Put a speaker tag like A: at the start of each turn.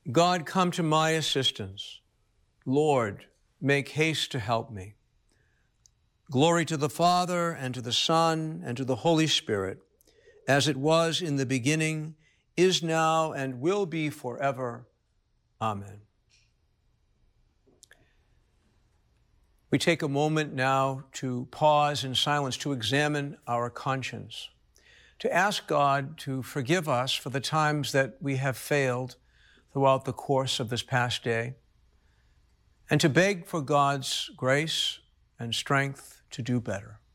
A: God, come to my assistance. Lord, make haste to help me. Glory to the Father, and to the Son, and to the Holy Spirit, as it was in the beginning, is now, and will be forever. Amen. We take a moment now to pause in silence to examine our conscience, to ask God to forgive us for the times that we have failed throughout the course of this past day, and to beg for God's grace and strength to do better.